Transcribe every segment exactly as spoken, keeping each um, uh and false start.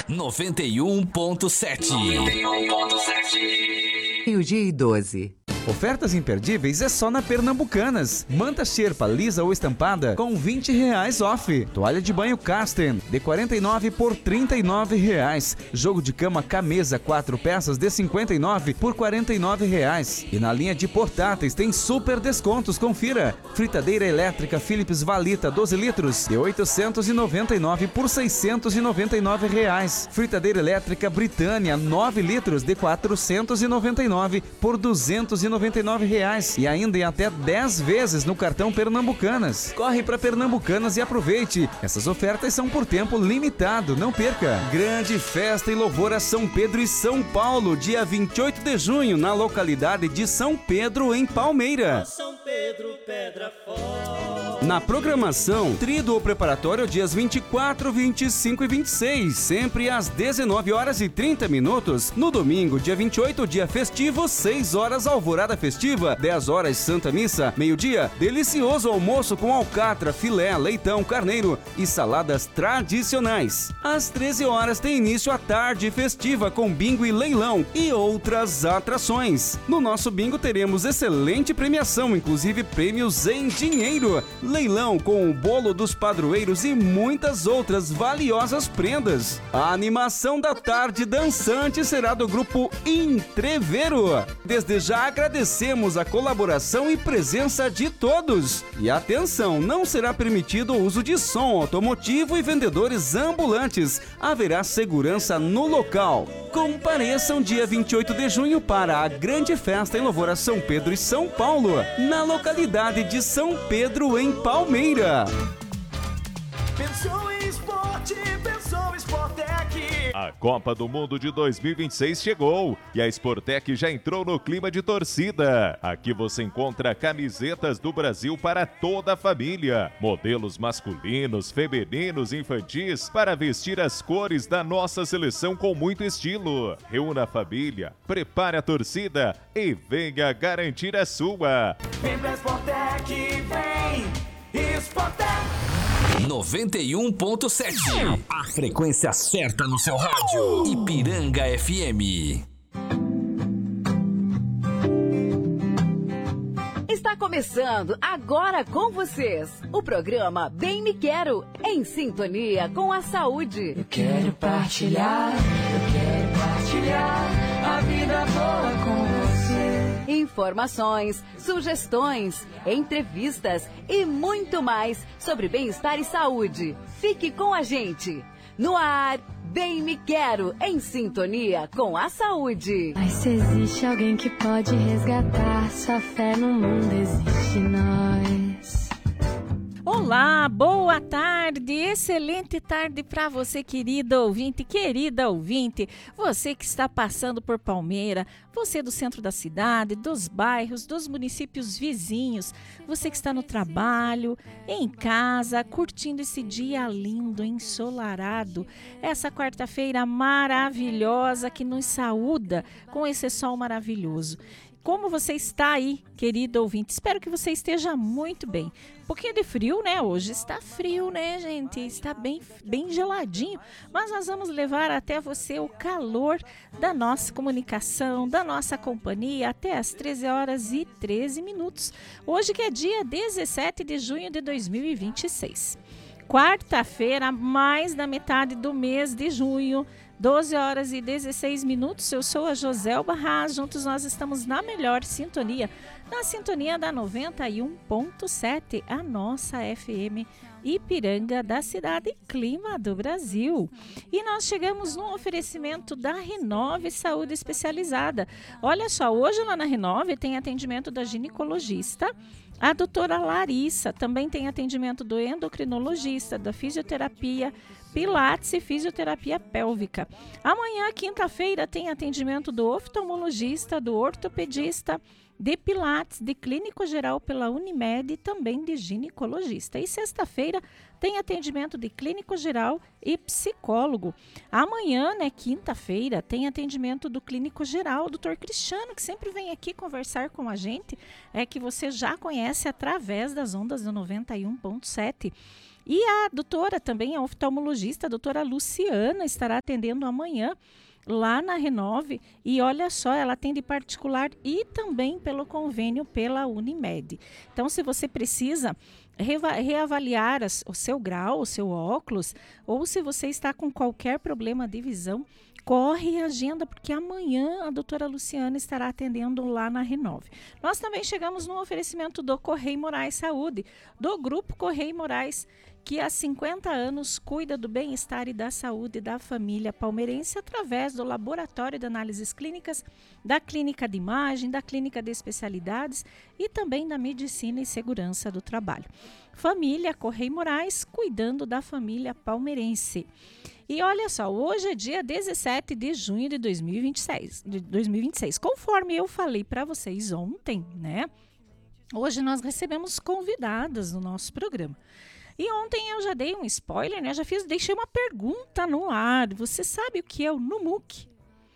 noventa e um ponto sete. noventa e um ponto sete. E o dia e doze. Ofertas imperdíveis é só na Pernambucanas. Manta xerpa lisa ou estampada com vinte reais off. Toalha de banho Casten de quarenta e nove por trinta e nove reais. Jogo de cama Camesa quatro peças de cinquenta e nove por quarenta e nove reais. E na linha de portáteis tem super descontos, confira. Fritadeira elétrica Philips Valita doze litros de oitocentos e noventa e nove por seiscentos e noventa e nove reais. Fritadeira elétrica Britânia nove litros de quatrocentos e noventa e nove por duzentos e noventa e nove reais e ainda em até dez vezes no cartão Pernambucanas. Corre para Pernambucanas e aproveite. Essas ofertas são por tempo limitado, não perca. Grande festa e louvor a São Pedro e São Paulo, dia vinte e oito de junho, na localidade de São Pedro, em Palmeira. São Pedro, Pedra Forte. Na programação, tríduo preparatório dias vinte e quatro, vinte e cinco e vinte e seis, sempre às dezenove horas e trinta minutos. No domingo, dia vinte e oito, dia festivo, seis horas alvorada festiva, dez horas Santa Missa, meio-dia, delicioso almoço com alcatra, filé, leitão, carneiro e saladas tradicionais. Às treze horas tem início a tarde festiva com bingo e leilão e outras atrações. No nosso bingo teremos excelente premiação, inclusive prêmios em dinheiro, leilão com o bolo dos padroeiros e muitas outras valiosas prendas. A animação da tarde dançante será do grupo Entrevero. Desde já agradecemos a colaboração e presença de todos. E atenção, não será permitido o uso de som automotivo e vendedores ambulantes. Haverá segurança no local. Compareçam dia vinte e oito de junho para a grande festa em louvor a São Pedro e São Paulo, na localidade de São Pedro, em Palmeira. Pensou em esporte, pensou em Sportec. A Copa do Mundo de dois mil e vinte e seis chegou e a Sportec já entrou no clima de torcida. Aqui você encontra camisetas do Brasil para toda a família, modelos masculinos, femininos e infantis para vestir as cores da nossa seleção com muito estilo. Reúna a família, prepare a torcida e venha garantir a sua. Vem pra Sportec, vem Sportec. noventa e um ponto sete. A frequência certa no seu rádio. Ipiranga F M. Está começando agora com vocês o programa Bem Me Quero, em sintonia com a saúde. Eu quero partilhar, eu quero partilhar a vida boa com você. Informações, sugestões, entrevistas e muito mais sobre bem-estar e saúde. Fique com a gente. No ar, Bem Me Quero, em sintonia com a saúde. Mas se existe alguém que pode resgatar sua fé no mundo, existe nós. Olá, boa tarde, excelente tarde para você, querido ouvinte, querida ouvinte, você que está passando por Palmeira, você do centro da cidade, dos bairros, dos municípios vizinhos, você que está no trabalho, em casa, curtindo esse dia lindo, ensolarado, essa quarta-feira maravilhosa que nos saúda com esse sol maravilhoso. Como você está aí, querido ouvinte? Espero que você esteja muito bem. Um pouquinho de frio, né? Hoje está frio, né, gente? Está bem, bem geladinho. Mas nós vamos levar até você o calor da nossa comunicação, da nossa companhia, até às treze horas e treze minutos. Hoje que é dia dezessete de junho de dois mil e vinte e seis. Quarta-feira, mais da metade do mês de junho, doze horas e dezesseis minutos. Eu sou a Joselba Haas, juntos nós estamos na melhor sintonia, na sintonia da noventa e um ponto sete, a nossa F M Ipiranga da cidade e clima do Brasil. E nós chegamos no oferecimento da Renove Saúde Especializada. Olha só, hoje lá na Renove tem atendimento da ginecologista, a doutora Larissa, também tem atendimento do endocrinologista, da fisioterapia, pilates e fisioterapia pélvica. Amanhã, quinta-feira, tem atendimento do oftalmologista, do ortopedista, de pilates, de clínico geral pela Unimed e também de ginecologista. E sexta-feira tem atendimento de clínico geral e psicólogo. Amanhã, né, quinta-feira, tem atendimento do clínico geral, o doutor Cristiano, que sempre vem aqui conversar com a gente, é que você já conhece através das ondas do noventa e um ponto sete. E a doutora também, a oftalmologista, a doutora Luciana, estará atendendo amanhã lá na Renove, e olha só, ela atende particular e também pelo convênio pela Unimed. Então, se você precisa reva- reavaliar as, o seu grau, o seu óculos, ou se você está com qualquer problema de visão, corre e agenda, porque amanhã a doutora Luciana estará atendendo lá na Renove. Nós também chegamos no oferecimento do Correia Moraes Saúde, do Grupo Correia Moraes, que há cinquenta anos cuida do bem-estar e da saúde da família palmeirense através do Laboratório de Análises Clínicas, da Clínica de Imagem, da Clínica de Especialidades e também da Medicina e Segurança do Trabalho. Família Correia Moraes, cuidando da família palmeirense. E olha só, hoje é dia dezessete de junho de dois mil e vinte e seis, de dois mil e vinte e seis. Conforme eu falei para vocês ontem, né? Hoje nós recebemos convidadas no nosso programa. E ontem eu já dei um spoiler, né? Já fiz, deixei uma pergunta no ar. Você sabe o que é o Numuc?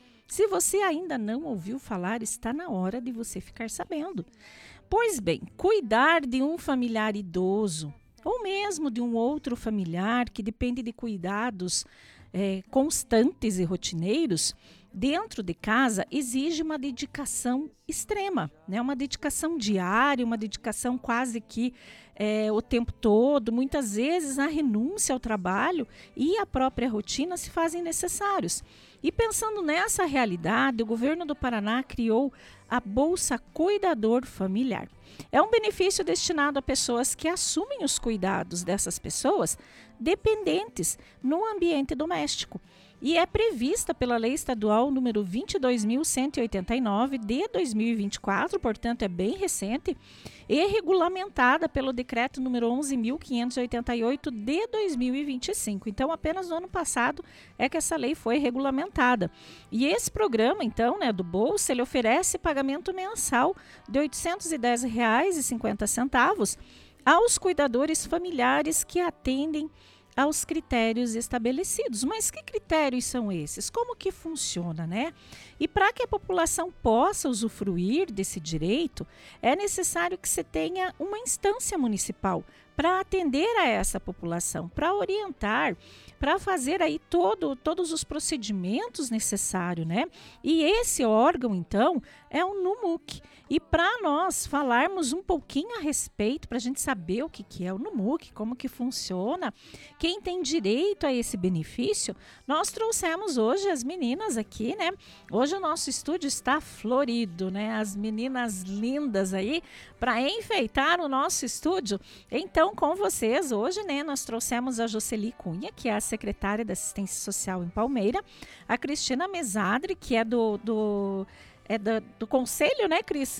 Se você ainda não ouviu falar, está na hora de você ficar sabendo. Pois bem, cuidar de um familiar idoso ou mesmo de um outro familiar que depende de cuidados é, constantes e rotineiros dentro de casa exige uma dedicação extrema, né? Uma dedicação diária, uma dedicação quase que é, o tempo todo. Muitas vezes a renúncia ao trabalho e a própria rotina se fazem necessários. E pensando nessa realidade, o governo do Paraná criou a Bolsa Cuidador Familiar. É um benefício destinado a pessoas que assumem os cuidados dessas pessoas dependentes no ambiente doméstico. E é prevista pela Lei Estadual número vinte e dois mil cento e oitenta e nove de dois mil e vinte e quatro, portanto é bem recente, e regulamentada pelo Decreto número onze mil quinhentos e oitenta e oito de dois mil e vinte e cinco. Então, apenas no ano passado é que essa lei foi regulamentada. E esse programa, então, né, do Bolsa, ele oferece pagamento mensal de oitocentos e dez reais e cinquenta centavos aos cuidadores familiares que atendem aos critérios estabelecidos. Mas que critérios são esses? Como que funciona, né? E para que a população possa usufruir desse direito, é necessário que se tenha uma instância municipal para atender a essa população, para orientar, para fazer aí todo, todos os procedimentos necessários, né? E esse órgão, então, é o Numuc. E para nós falarmos um pouquinho a respeito, para a gente saber o que, que é o Numuc, como que funciona, quem tem direito a esse benefício, nós trouxemos hoje as meninas aqui, né? Hoje o nosso estúdio está florido, né? As meninas lindas aí para enfeitar o nosso estúdio. Então, com vocês, hoje, né, nós trouxemos a Jocely Cunha, que é a secretária da Assistência Social em Palmeira, a Cristina Mesadri, que é do... do É do, do conselho, né, Cris?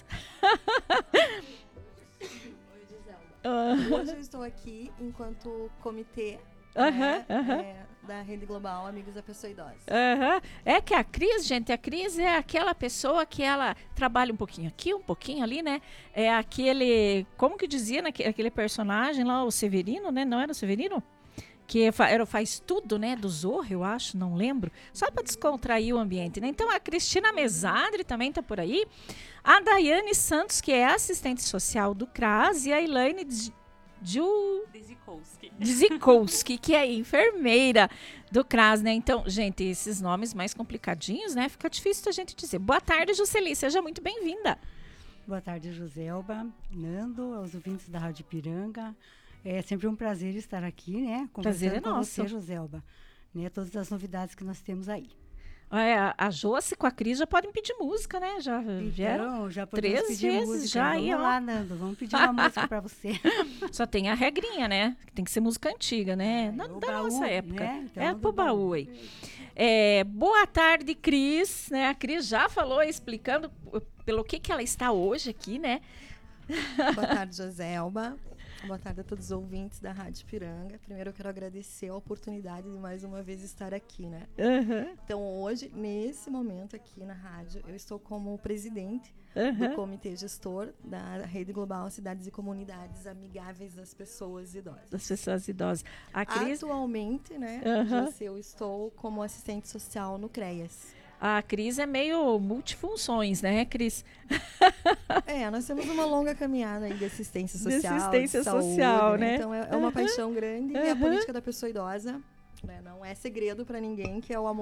Oi, Giselda. Hoje eu estou aqui enquanto comitê uhum, né, uhum. É, da Rede Global Amigos da Pessoa Idosa. Uhum. É que a Cris, gente, a Cris é aquela pessoa que ela trabalha um pouquinho aqui, um pouquinho ali, né? É aquele, como que dizia naquele aquele personagem lá, o Severino, né? Não era o Severino? Que era, faz tudo, né, do Zorro, eu acho, não lembro, só para descontrair o ambiente, né? Então, a Cristina Mesadri também está por aí, a Daiane Santos, que é assistente social do C R A S, e a Elaine Dzikowski, que é enfermeira do C R A S, né? Então, gente, esses nomes mais complicadinhos, né? Fica difícil da gente dizer. Boa tarde, Jocely, seja muito bem-vinda. Boa tarde, Joselba, Nando, aos ouvintes da Rádio Ipiranga. É sempre um prazer estar aqui, né? Prazer é com nosso. você, Joselba. Né, todas as novidades que nós temos aí. É, a Josi com a Cris já podem pedir música, né? Já então, vieram já três pedir vezes música. já. Vamos aí, ó. lá, Nando, vamos pedir uma música para você. Só tem a regrinha, né? Tem que ser música antiga, né? É, Na, o da baú, nossa época. né? Então, é do pro baú, baú. aí. É, boa tarde, Cris. Né? A Cris já falou, explicando pelo que, que ela está hoje aqui, né? Boa tarde, Joselba. Boa tarde a todos os ouvintes da Rádio Ipiranga. Primeiro eu quero agradecer a oportunidade de mais uma vez estar aqui, né? Uhum. Então hoje, nesse momento aqui na rádio, eu estou como presidente uhum. do comitê gestor da Rede Global Cidades e Comunidades Amigáveis das Pessoas Idosas. Das pessoas idosas. A Cris... Atualmente, né, uhum. eu estou como assistente social no C R E A S. A Cris é meio multifunções, né, Cris? É, nós temos uma longa caminhada aí de assistência social, de assistência de saúde, social, né? Então é, é uma Uhum. paixão grande. Uhum. E a política da pessoa idosa, né, não é segredo para ninguém que é o amor